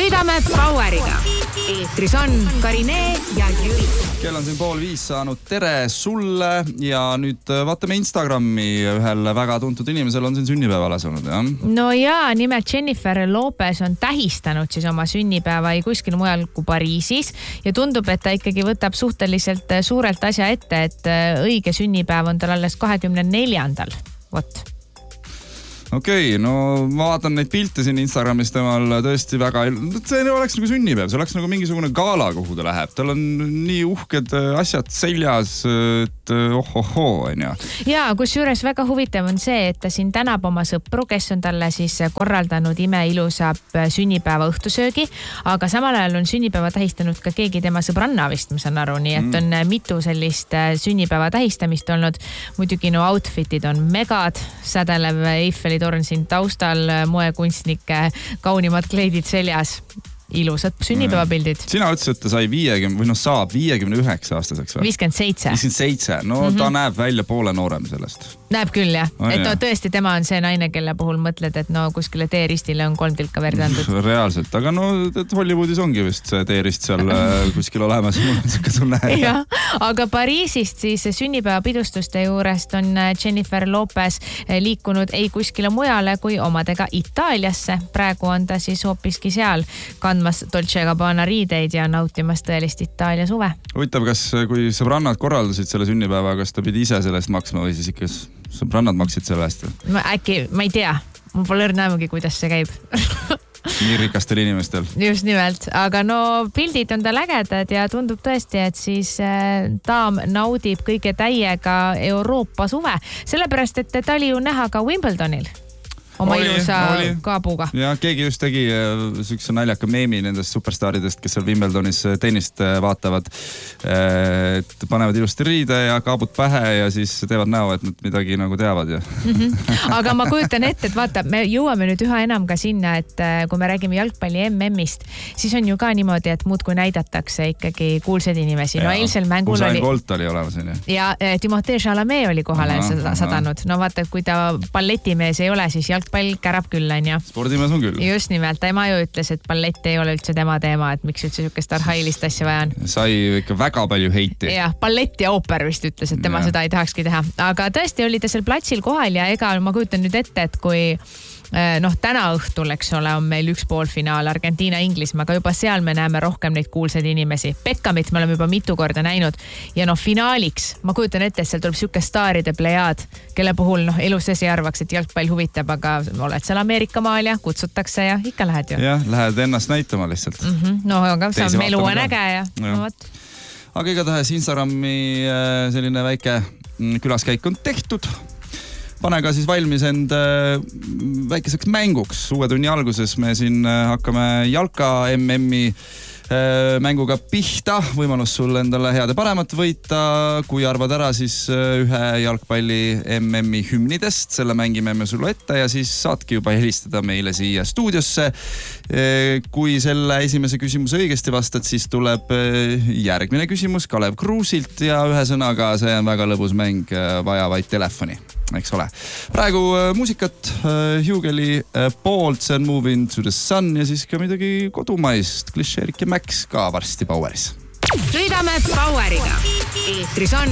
Sõidame Poweriga. Eetris on Karine ja Jüri. Kell on siin 4:30 saanud. Tere sulle ja nüüd vaatame Instagrami. Ühel väga tuntud inimesel on siin sünnipäeva lasunud, jah? No jaa, nimelt Jennifer Lopez on tähistanud siis oma sünnipäeva ei kuskil mujal kui Pariisis ja tundub, et ta ikkagi võtab suhteliselt suurelt asja ette, et õige sünnipäev on tal alles 24. Vot. Okei, no ma vaatan neid pilte siin Instagramis temal tõesti väga... See oleks nagu sünnipäev, see oleks nagu mingisugune gala, kuhu ta läheb. Tal on nii uhked asjad seljas, et ohohoo, on ja. Ja, kusjuures väga huvitav on see, et ta siin tänab oma sõpru, kes on talle siis korraldanud imeilusa sünnipäeva õhtusöögi, aga samal ajal on sünnipäeva tähistanud ka keegi tema sõbranna vist, ma saan aru, nii et on mitu sellist sünnipäeva tähistamist olnud. Muidugi no outfitid on megad, sädelev Eiffeli torn siin taustal, moekunstnike kaunimad kleidid seljas. Ilusad sünnipäevapildid. Sina ütlesid, et ta sai 50 või saab 59 aastaseks või? 57. 57. No ta näeb välja poole noorem sellest. Näeb küll, jah. Et no tõesti, tema on see naine, kelle puhul mõtled, et no kuskile teeristile on 3 tilka verd andud. Reaalselt, aga no Hollywoodis ongi vist see teerist seal kuskil olemas. Mul on siuke tunne. Ja, aga Pariisist siis sünnipäevapidustuste juurest on Jennifer Lopez liikunud ei kuskile mujale kui omadega Itaaliasse. Praegu on ta siis hoopiski seal kandmas Dolce & Gabbana riideid ja nautimas tõelist Itaalia suve. Huvitav, kas kui sõbrannad korraldasid selle sünnipäeva, kas ta pidi ise sellest maksma või siis ikka sõbrannad maksid selle eest? Äkki, ma ei tea. Mul pole õrnämugi, kuidas see käib. Nii rikastel inimestel. Just nimelt. Aga no pildid on tal ägedad ja tundub tõesti, et siis daam naudib kõige täiega Euroopa suve. Sellepärast, et ta oli ju näha ka Wimbledonil. Oma ilusa kaabuga. Ja keegi just tegi sükse naljaka meemi nendest superstaaridest, kes seal Wimbledonis tennist vaatavad. Et panevad ilusti riide ja kaabud pähe ja siis teevad näo, et nad midagi nagu teavad. Ja. Aga ma kujutan ette, et vaata, me jõuame nüüd üha enam ka sinna, et kui me räägime jalgpalli MM-ist, siis on ju ka niimoodi, et muud kui näidatakse ikkagi kuulsad inimesi. No eilsel mängul Usain Bolt oli olemas. Ja Timothée Chalamet oli kohale sadanud. No vaata, kui ta balletimees ei ole, siis jalgpall kärab küll, on ja. Spordimees on küll. Just nimelt. Tema ju ütles, et ballett ei ole üldse tema teema, et miks üldse sükest arhailist asja vaja on. Sai ikka väga palju heiti. Ja, ballett ja ooper vist ütles, et tema seda ei tahakski teha. Aga tõesti oli ta seal platsil kohal ja ega ma kujutan nüüd ette, et kui täna õhtul, eks ole, on meil üks poolfinaal Argentiina-Inglismaa, aga juba seal me näeme rohkem neid kuulsaid inimesi. Beckhamit me oleme juba mitu korda näinud ja finaaliks, ma kujutan ette, et seal tuleb siuke staaride plejaad, kelle puhul elu sees ei arvaks, et jalgpall huvitab, aga oled seal Ameerika maal ja kutsutakse ja ikka lähed ju. Jah, lähed ennast näitama lihtsalt. No, aga see on melu on äge ja no võt. Aga igatahes Instagrami selline väike külaskäik on tehtud. Pane ka siis valmis end väikeseks mänguks. Uue tunni alguses me siin hakkame jalka MM-i mänguga pihta. Võimalus sul endale head ja paremat võita. Kui arvad ära siis ühe jalgpalli MM-i hümnidest, selle mängime me sulle ette ja siis saadki juba helistada meile siia stuudiosse. Kui selle esimese küsimuse õigesti vastad, siis tuleb järgmine küsimus Kalev Kruusilt ja ühe sõnaga see on väga lõbus mäng, vaja vaid telefoni. Eks ole. Praegu muusikat Hugeli poolt, see on Moving to the Sun ja siis ka midagi kodumaist. Klišeerik ja Max ka varsti Poweris. Sõidame Poweriga. Eetris on